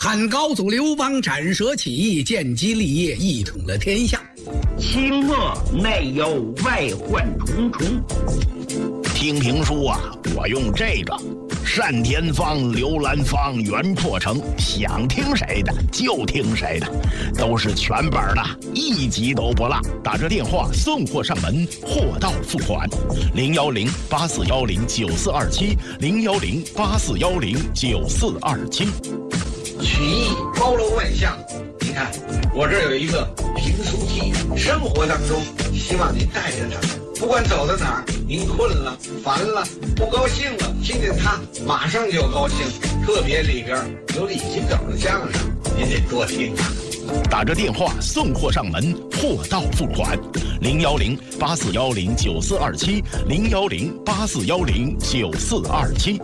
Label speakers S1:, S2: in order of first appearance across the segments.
S1: 汉高祖刘邦斩蛇起义，建基立业，一统了天下。
S2: 清末内忧外患重重。
S3: 听评书啊，我用这个单田芳、刘兰芳、袁阔成，想听谁的就听谁的，都是全本的，一集都不落。打这电话送货上门，货到付款。010-8410-9427，010-8410-9427。
S4: 曲艺包罗万象，你看我这儿有一个评书机，生活当中希望您带着它，不管走到哪儿，您困了、烦了、不高兴了，听见它马上就高兴。特别里边有李金斗的相声，您得多听啊。
S3: 打着电话送货上门，货到付款。010-8410-9427，010-8410-9427。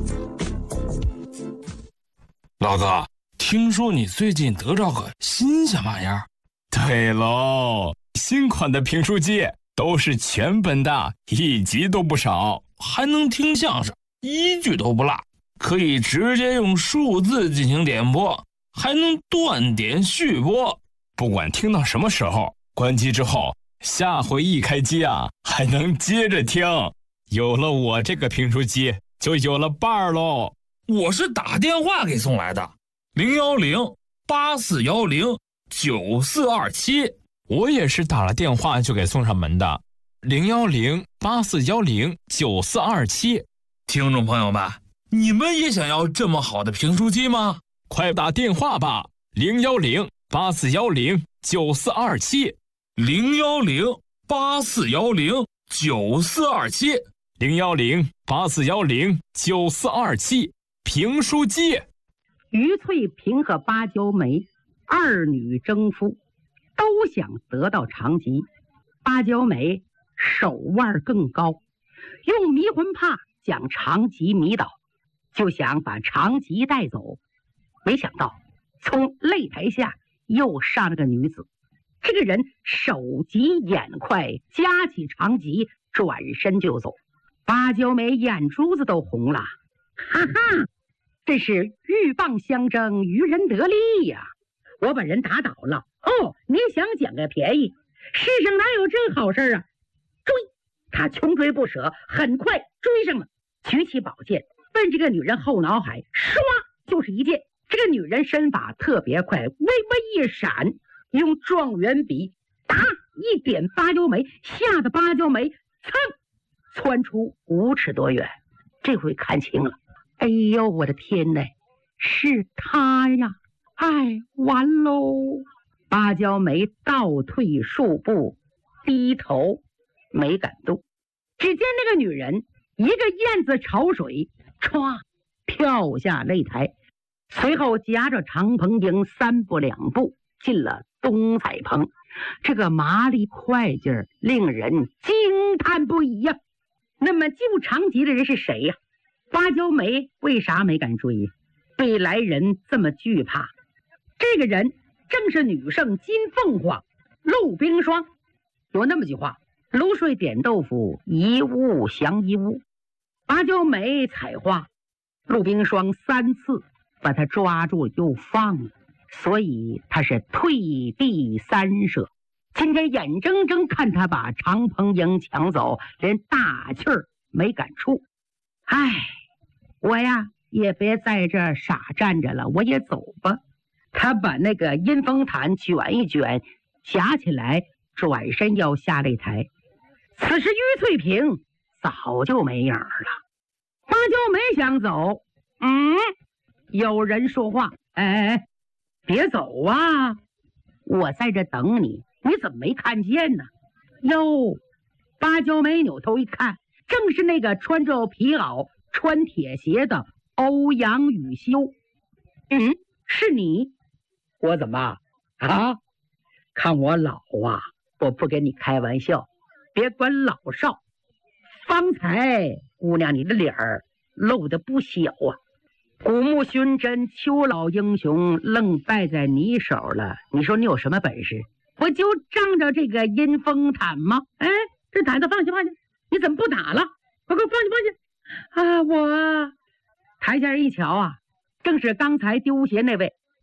S5: 老哥，听说你最近得着个新鲜玩意儿？
S6: 对喽，新款的评书机都是全本的，一集都不少，
S5: 还能听相声，一句都不落，可以直接用数字进行点播，还能断点续播。
S6: 不管听到什么时候，关机之后，下回一开机啊，还能接着听。有了我这个评书机，就有了伴儿喽。
S5: 我是打电话给送来的，010-8410-9427。
S6: 我也是打了电话就给送上门的，010-8410-9427。
S5: 听众朋友们，你们也想要这么好的评书机吗？
S6: 快打电话吧，010-8410-9427，010-8410-9427，010-8410-9427。评书机。
S7: 于翠萍和芭蕉梅二女争夫，都想得到长吉。芭蕉梅手腕更高，用迷魂帕将长吉迷倒，就想把长吉带走。没想到从擂台下又上了个女子，这个人手疾眼快，夹起长吉转身就走。芭蕉梅眼珠子都红了，哈哈，这是鹬蚌相争，渔人得利呀！我把人打倒了，哦，你想捡个便宜？世上哪有这好事啊！追！他穷追不舍，很快追上了，举起宝剑奔这个女人后脑海，唰就是一剑。这个女人身法特别快，微微一闪，用状元笔打一点芭蕉梅，吓得芭蕉梅噌窜出5尺多远。这回看清了，哎呦我的天哪，是他呀！哎，完喽！芭蕉梅倒退数步，低头没敢动。只见那个女人一个燕子潮水，歘跳下擂台，随后夹着长棚鹰3步2步进了东彩棚。这个麻利快劲儿令人惊叹不已呀！那么救长吉的人是谁呀？芭蕉梅为啥没敢追？对来人这么惧怕？这个人正是女圣金凤凰陆冰霜。有那么句话，卤水点豆腐，一物降一物。芭蕉梅采花，陆冰霜3次把他抓住又放了，所以他是退避3舍。今天眼睁睁看他把长棚鹰抢走，连大气儿没敢出。唉，我呀也别在这傻站着了，我也走吧。他把那个阴风毯卷一卷，夹起来，转身要下擂台。此时于翠萍早就没影了。芭蕉梅想走，有人说话，哎，别走啊，我在这等你，你怎么没看见呢？哟，芭蕉梅扭头一看，正是那个穿着皮袄穿铁鞋的欧阳雨修。是你？我怎么啊？看我老啊，我不跟你开玩笑，别管老少。方才姑娘你的脸儿露得不小啊，古木熏真秋老英雄愣败在你手了，你说你有什么本事？不就仗着这个阴风毯吗？哎，这毯子放下放下，你怎么不打了？快快放下放下啊！我台下人一瞧啊，正是刚才丢鞋那位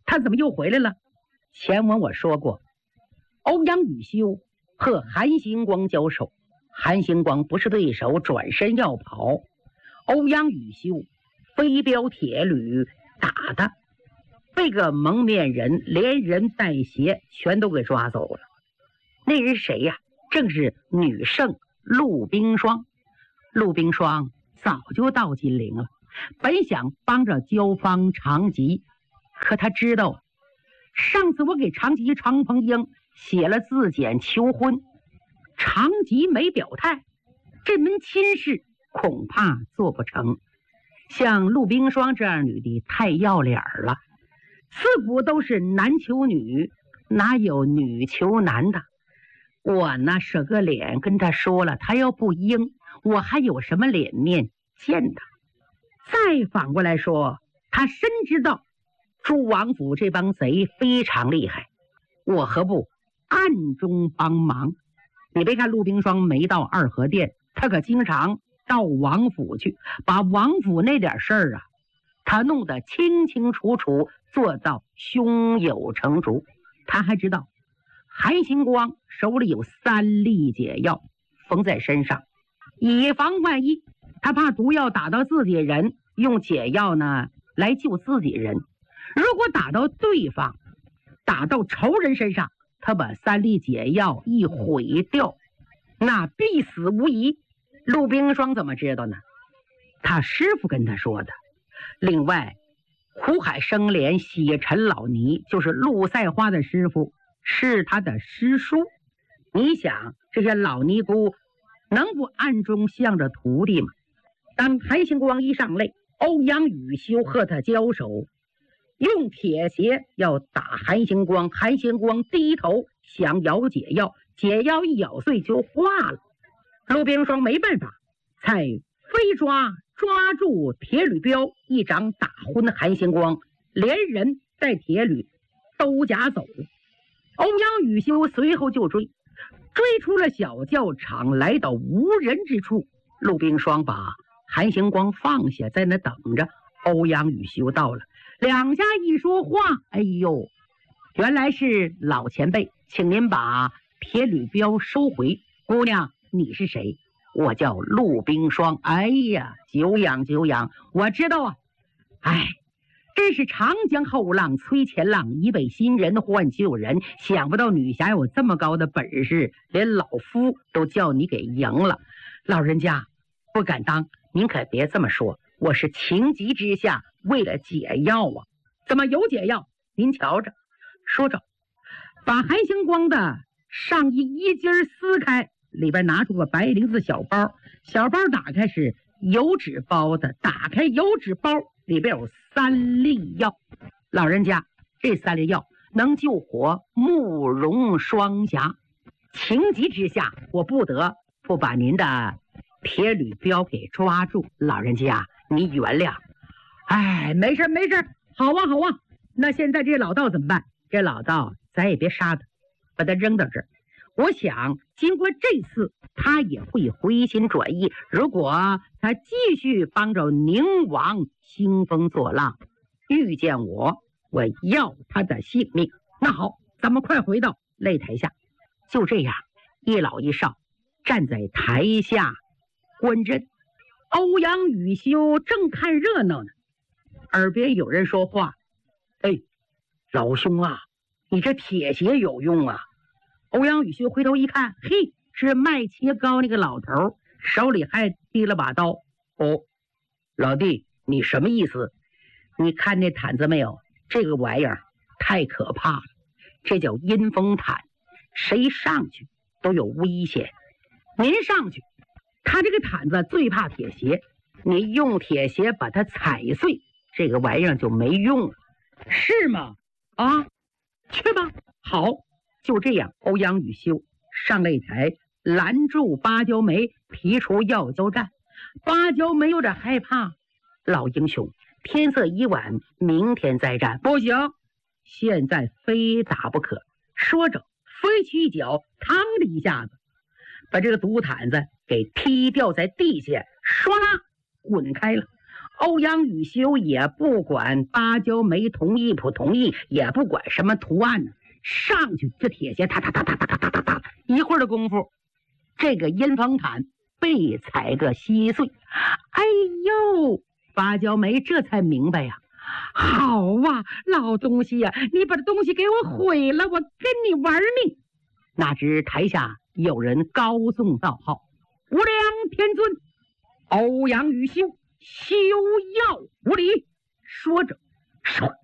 S7: 他怎么又回来了？前文我说过，欧阳宇修和韩星光交手，韩星光不是对手，转身要跑，欧阳宇修飞镖铁铝打他，被个蒙面人连人带鞋全都给抓走了。那人谁呀？正是女圣陆冰霜。陆冰霜早就到金陵了，本想帮着焦芳、长吉，可他知道上次我给长吉、长鹏英写了自简求婚，长吉没表态，这门亲事恐怕做不成。像陆冰霜这样女的太要脸了，自古都是男求女，哪有女求男的？我呢舍个脸跟他说了，他要不应，我还有什么脸面见他？再反过来说，他深知道诸王府这帮贼非常厉害，我何不暗中帮忙？你别看陆冰霜没到二河殿，他可经常到王府去，把王府那点事儿啊，他弄得清清楚楚，做到胸有成竹。他还知道韩星光手里有3粒解药缝在身上，以防万一，他怕毒药打到自己人，用解药呢来救自己人。如果打到对方，打到仇人身上，他把3粒解药一毁掉，那必死无疑。陆冰霜怎么知道呢？他师傅跟他说的。另外，苦海生莲洗尘老尼就是陆赛花的师傅，是他的师叔。你想这些老尼姑能不暗中向着徒弟吗？当韩星光一上擂，欧阳宇修和他交手，用铁鞋要打韩星光，韩星光低头想咬解药，解药一咬碎就化了。陆冰霜没办法，才飞抓住铁铝镖，一掌打昏韩星光，连人带铁铝都夹走。欧阳宇修随后就追出了小教场，来到无人之处。陆冰霜把韩星光放下，在那等着。欧阳宇修到了，两家一说话，哎呦，原来是老前辈，请您把铁铝镖收回。姑娘，你是谁？我叫陆冰霜。哎呀，久仰久仰，我知道啊。哎，真是长江后浪推前浪，一位新人换旧人。想不到女侠有这么高的本事，连老夫都叫你给赢了。老人家不敢当，您可别这么说，我是情急之下为了解药啊。怎么有解药？您瞧着。说着，把韩星光的上衣衣襟撕开，里边拿出个白绫子小包，小包打开是油纸包的，打开油纸包里边有3粒药。老人家，这3粒药能救活慕容双侠。情急之下，我不得不把您的铁铝镖给抓住。老人家，你原谅。哎，没事没事，好啊好啊。那现在这老道怎么办？这老道咱也别杀他，把他扔到这儿。我想经过这次，他也会回心转意。如果他继续帮着宁王兴风作浪，遇见我要他的性命。那好，咱们快回到擂台下。就这样，一老一少站在台下观阵。欧阳宇修正看热闹呢，耳边有人说话：“哎，老兄啊，你这铁鞋有用啊！”欧阳宇修回头一看，嘿，是卖切糕那个老头，手里还提了把刀。哦，老弟，你什么意思？你看那毯子没有？这个玩意儿太可怕了，这叫阴风毯，谁上去都有危险。您上去，他这个毯子最怕铁鞋，你用铁鞋把它踩碎，这个玩意儿就没用了，是吗？啊，去吧。好。就这样，欧阳宇修上擂台，拦住芭蕉梅，提出要交战。芭蕉梅有点害怕，老英雄，天色已晚，明天再战。不行，现在非打不可。说着，飞起一脚，嘡的一下子，把这个毒毯子给踢掉在地下，唰啦滚开了。 欧阳雨修也不管芭蕉梅同意不同意，也不管什么图案呢，上去这铁鞋哒哒哒哒哒哒哒哒，一会儿的功夫，这个阴风毯被踩个稀碎。哎呦，芭蕉梅这才明白呀，好啊，老东西呀，你把这东西给我毁了，我跟你玩命。哪知台下有人高颂道号：无量天尊，欧阳雨修休要无礼。说着，唰